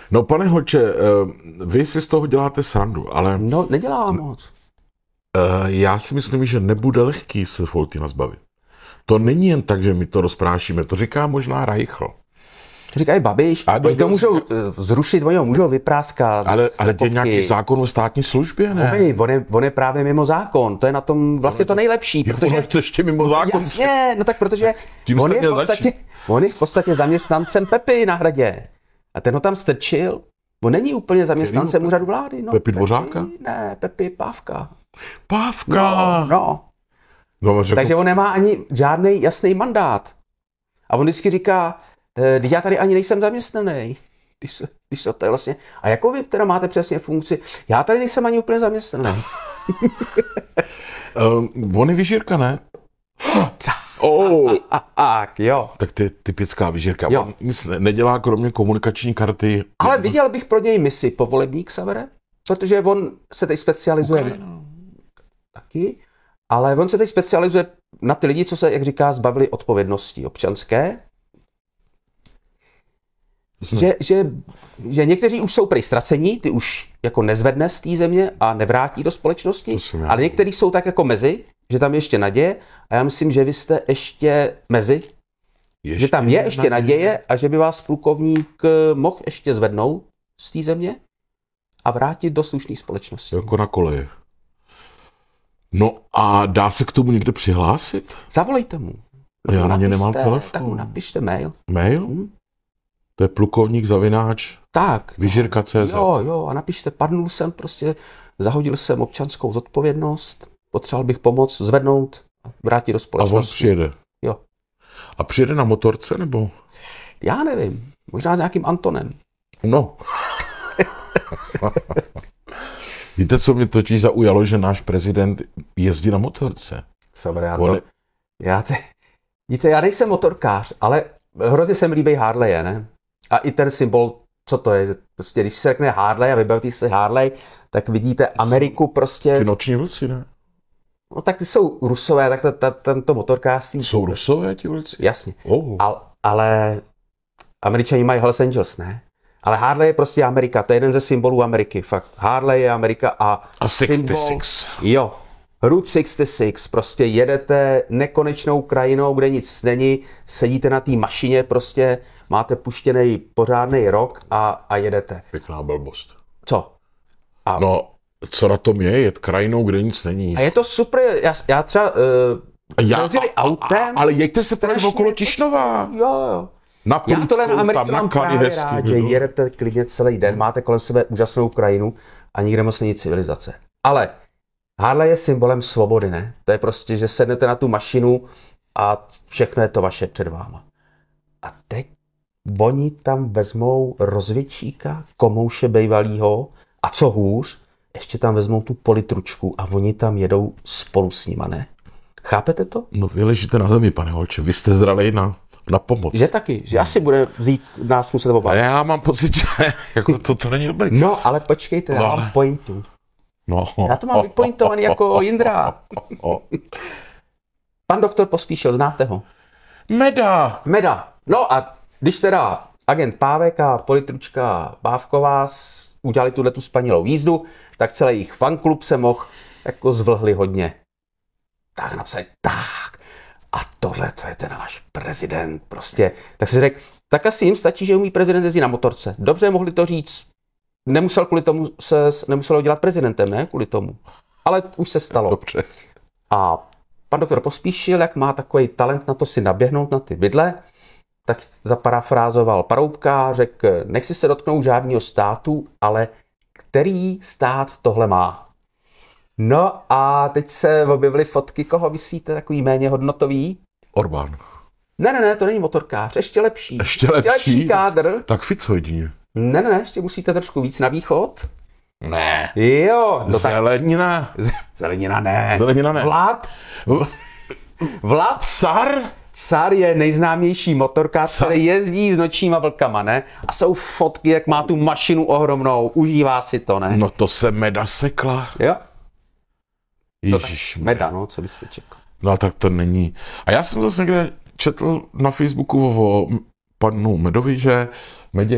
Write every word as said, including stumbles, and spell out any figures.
No pane Hoče, vy si z toho děláte srandu, ale... No, nedělám moc. Já si myslím, že nebude lehký se Foltýna zbavit. To není jen tak, že my to rozprášíme, to říká možná Reichl. To říká i Babiš, A oni to můžou zrušit, oni ho můžou vypráskat. Ale, ale je nějaký zákon o státní službě, ne? Oby, on, je, on je právě mimo zákon, to je na tom vlastně to nejlepší. Protože je to ještě mimo zákon. Jasně, no tak protože Tím on je, v podstatě, on je v podstatě zaměstnancem Pepy na Hradě. A ten ho tam strčil. On není úplně zaměstnancem Který úřadu vlády. No, Pepi Dvořáka? Ne, Pepi Pávka. Pávka! No, no. no řekl... Takže on nemá ani žádný jasný mandát. A on vždycky říká, e, já tady ani nejsem zaměstnaný. Když se, když se to je vlastně, a jakou vy teda máte přesně funkci? Já tady nejsem ani úplně zaměstnaný. um, on je vyžírka, ne? Oh. Tak, jo. Tak to je typická vyžírka. Jo. On nic nedělá kromě komunikační karty. Ale viděl bych pro něj misi povolební Xavere, protože on se teď specializuje Ukrajina. taky, ale on se teď specializuje na ty lidi, co se, jak říká, zbavili odpovědnosti občanské. Že, že, že někteří už jsou prej ztracení, ty už jako nezvedne z té země a nevrátí do společnosti, ale někteří jsou tak jako mezi, že tam je ještě naděje a já myslím, že vy jste ještě mezi, ještě že tam je ještě naděje. naděje a že by vás plukovník mohl ještě zvednout z té země a vrátit do slušné společnosti. Jako na koleje. No a dá se k tomu někde přihlásit? Zavolejte mu. Já na ně nemám telefon. Tak mu napište mail. Mail? Hmm. To je plukovník zavináč tak, vyžírka tečka cé zet. Jo, jo, a napište, padnul jsem, prostě zahodil jsem občanskou zodpovědnost, potřeboval bych pomoc zvednout a vrátit do společnosti. A on přijede? Jo. A přijede na motorce, nebo? Já nevím, možná s nějakým Antonem. No. Víte, co mě totiž zaujalo, že náš prezident jezdí na motorce? Samozřejmě, já, to, já, te, víte, já nejsem motorkář, ale hrozně se mi líbí Harleje, ne? A i ten symbol, co to je? Prostě když se řekne Harley a vybavíte se Harley, tak vidíte Ameriku prostě... Ty noční vlci, ne? No tak ty jsou Rusové, tak ta, ta, tento motorkářství... Jsou Rusové ti vlci? Jasně. Oh. Ale, ale Američani mají Hells Angels, ne? Ale Harley je prostě Amerika, to je jeden ze symbolů Ameriky, fakt. Harley je Amerika a... A symbol, šedesát šest. Jo. Route šedesát šest, prostě jedete nekonečnou krajinou, kde nic není, sedíte na té mašině, prostě máte puštěný pořádný rok a, a jedete. Pěkná blbost. Co? A, no, co na tom je, jet krajinou, kde nic není. A je to super, já, já třeba uh, já, jezdili a, autem. A, ale jeďte se tady okolo Tišnova. Jo, jo. Na průdku, já tohle na Americe mám právě hezky, rád, že jedete klidně celý den, máte kolem sebe úžasnou krajinu a nikde moc není civilizace. Ale Harley je symbolem svobody, ne? To je prostě, že sednete na tu mašinu a všechno je to vaše před váma. A teď oni tam vezmou rozvědčíka, komouše bejvalýho a co hůř, ještě tam vezmou tu politručku a oni tam jedou spolu s nima, ne? Chápete to? No vy ležíte na zemi, pane Holče, vy jste zralej na, na pomoc. Že taky, že asi bude vzít nás muset obávat. A já mám pocit, že jako to, to není dobrý. No, ale počkejte, já mám pointu. No. Já to mám vypointovaný jako Jindra. Pan doktor Pospíšil, znáte ho? Meda. Meda. No a když teda agent Pávek a politručka Pávková udělali tuhletu spanilou jízdu, tak celý jejich fanklub se mohl jako zvlhli hodně. Tak napsali, tak. A tohle to je ten náš prezident prostě. Tak si řekl, tak asi jim stačí, že umí prezident jezdí na motorce. Dobře, mohli to říct. Nemusel kvůli tomu se, nemusel ho dělat prezidentem, ne? Kvůli tomu. Ale už se stalo. Dobře. A pan doktor Pospíšil, jak má takový talent na to si naběhnout na ty vidle, tak zaparafrázoval Paroubka, řekl, nechci se dotknout žádného státu, ale který stát tohle má. No a teď se objevily fotky, koho myslíte, takový méně hodnotový? Orbán. Ne, ne, ne, to není motorkář, ještě lepší. Ještě lepší? Ještě lepší kádr. Tak Fico jedině. Ne, ne, ne, ještě musíte trošku víc na východ. Ne. Jo. No zelenina. Tak... Zelenina ne. Zelenina ne. Vlad. Vlad. Car. Car je nejznámější motorkář, který jezdí s nočníma vlkama, ne? A jsou fotky, jak má tu mašinu ohromnou. Užívá si to, ne? No to se Meda sekla. Jo. Ježiš. Meda, no, co byste čekal. No tak to není. A já jsem zase někde četl na Facebooku o panu Medovi, že Medě